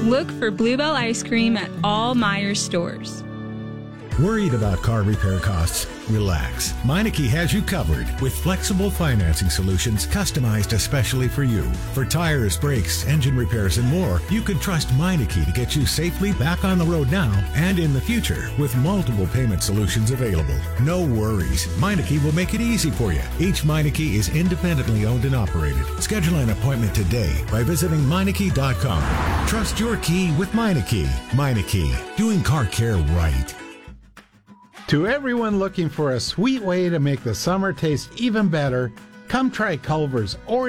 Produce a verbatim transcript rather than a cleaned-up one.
Look for Bluebell ice cream at all Myers stores. Worried about car repair costs? Relax. Meineke has you covered with flexible financing solutions customized especially for you. For tires, brakes, engine repairs, and more, you can trust Meineke to get you safely back on the road now and in the future with multiple payment solutions available. No worries. Meineke will make it easy for you. Each Meineke is independently owned and operated. Schedule an appointment today by visiting Meineke dot com. Trust your key with Meineke. Meineke, doing car care right. To everyone looking for a sweet way to make the summer taste even better, come try Culver's Oreo